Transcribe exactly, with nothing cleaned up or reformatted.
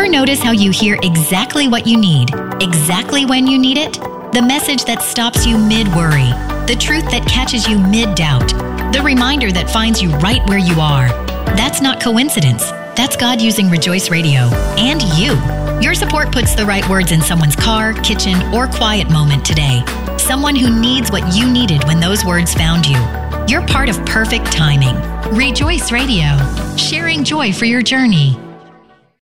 Ever notice how you hear exactly what you need, exactly when you need it? The message that stops you mid-worry. The truth that catches you mid-doubt. The reminder that finds you right where you are. That's not coincidence. That's God using Rejoice Radio. And you. Your support puts the right words in someone's car, kitchen, or quiet moment today. Someone who needs what you needed when those words found you. You're part of perfect timing. Rejoice Radio. Sharing joy for your journey.